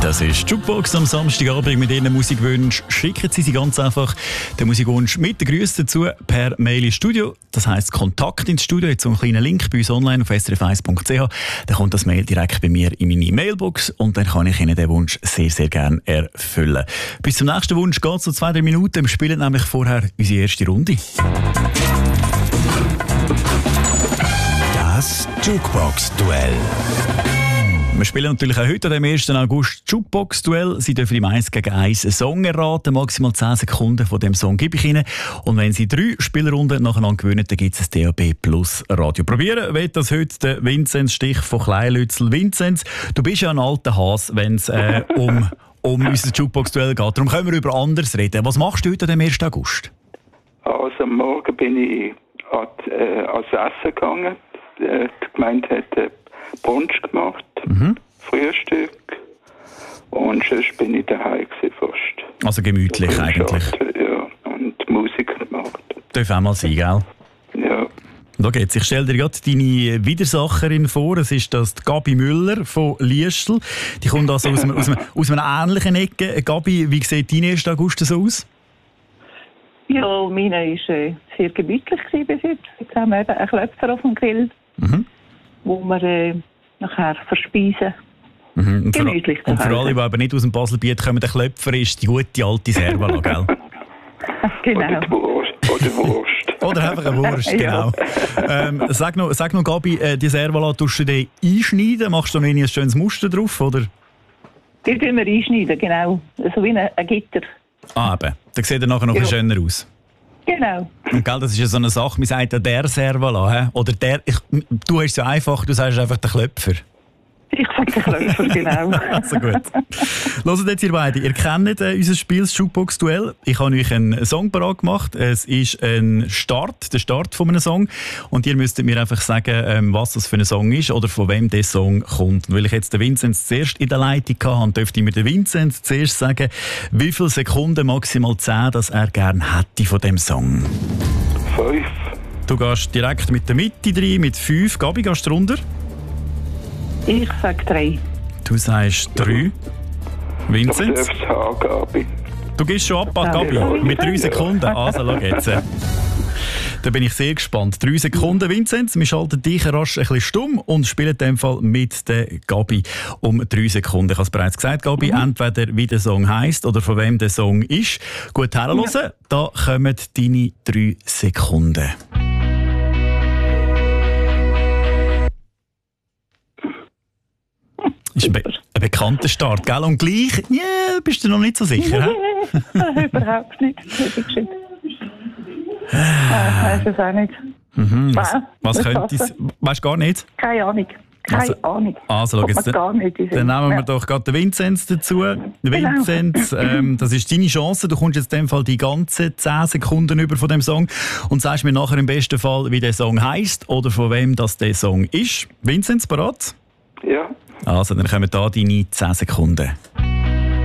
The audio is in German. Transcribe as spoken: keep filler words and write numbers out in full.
Das ist Jukebox am Samstagabend mit Ihren Musikwünschen. Schicken Sie sie ganz einfach den Musikwunsch mit den Grüßen dazu per Mail ins Studio. Das heisst Kontakt ins Studio. Jetzt so einen kleinen Link bei uns online auf s r f eins punkt c h. Dann kommt das Mail direkt bei mir in meine Mailbox und dann kann ich Ihnen den Wunsch sehr, sehr gerne erfüllen. Bis zum nächsten Wunsch geht es so zwei, drei Minuten. Wir spielen nämlich vorher unsere erste Runde. Das Jukebox-Duell. Wir spielen natürlich auch heute, am ersten August, Jukebox-Duell. Sie dürfen im eins gegen eins einen Song erraten. Maximal zehn Sekunden von dem Song gebe ich Ihnen. Und wenn Sie drei Spielrunden nacheinander gewinnen, dann gibt es ein D A B Plus Radio. Probieren will das heute der Vinzenz Stich von Kleinlützel. Vinzenz, du bist ja ein alter Hase, wenn es äh, um, um unser Jukebox-Duell geht. Darum können wir über anderes reden. Was machst du heute am ersten August? Also am Morgen bin ich an, äh, ans Essen gegangen. Die Gemeinde hat äh, Brunch gemacht, mhm. Frühstück und sonst bin ich daheim gewesen fast. Also gemütlich und eigentlich. Ja, und Musik gemacht. Darf auch mal sein, gell? Ja. Da geht's. Ich stelle dir gerade deine Widersacherin vor. Es ist das die Gabi Müller von Liestl. Die kommt also aus, einem, aus, einem, aus einer ähnlichen Ecke. Gabi, wie sieht dein erster August so aus? Ja, meine war äh, sehr gemütlich bis jetzt. Jetzt haben wir eben einen Klöpfer auf dem Grill, mhm. wo wir äh, nachher verspeisen. Mhm. Und, gemütlich für, und für alle, die aber nicht aus dem Baselbiet kommen, der Klöpfer ist die gute alte Servala, gell? Genau. Oder die Wurst. Oder Wurst. Oder einfach eine Wurst, genau. ja. ähm, sag, noch, sag noch, Gabi, äh, die Servala tust du die einschneiden? Machst du noch ein schönes Muster drauf, oder? Die tun wir einschneiden, genau. So wie ein, ein Gitter. Ah, eben. Dann sieht er nachher noch ja. ein schöner aus. Genau. Und gell, das ist ja so eine Sache, man sagt ja der Servala, he? Oder der, ich, du hast es ja einfach, du sagst einfach den Klöpfer. Ich sage den Klöpfer, genau. Also gut. Hört jetzt ihr beide, ihr kennt äh, unser Spiel, das Jukebox-Duell. Ich habe euch einen Song parat gemacht. Es ist ein Start, der Start von einem Song. Und ihr müsstet mir einfach sagen, ähm, was das für ein Song ist oder von wem der Song kommt. Und weil ich jetzt den Vinzenz zuerst in der Leitung hatte, dürfte ich mir den Vinzenz zuerst sagen, wie viele Sekunden, maximal zehn, dass er gerne hätte von dem Song. Fünf. Du gehst direkt mit der Mitte rein, mit fünf. Gabi, gehst du runter? Ich sage drei. Du sagst drei. Vinzenz? Ich darf es haben, Gabi. Du gehst schon ab, Gabi, mit drei Sekunden. Also, schau jetzt. Da bin ich sehr gespannt. Drei Sekunden, Vinzenz. Wir schalten dich rasch ein bisschen stumm und spielen in dem Fall mit der Gabi um drei Sekunden. Ich habe es bereits gesagt, Gabi, mhm. entweder wie der Song heisst oder von wem der Song ist. Gut herhören, ja. Da kommen deine drei Sekunden. Das ist ein, be- ein bekannter Start, gell? Und gleich, ja, yeah, bist du noch nicht so sicher, hä? Überhaupt nicht. Ich weiß es auch nicht. Mhm, was was könnte es? Weißt du gar nicht? Keine Ahnung. Keine also, Ahnung. Also, schau, jetzt, gar nicht dann nehmen wir ja. doch gerade den Vinzenz dazu. Vinzenz, genau. ähm, das ist deine Chance. Du kommst jetzt in dem Fall die ganzen zehn Sekunden über von dem Song und sagst mir nachher im besten Fall, wie der Song heisst oder von wem das der Song ist. Vinzenz, bereit? Ja. Also, dann kommen da deine zehn Sekunden.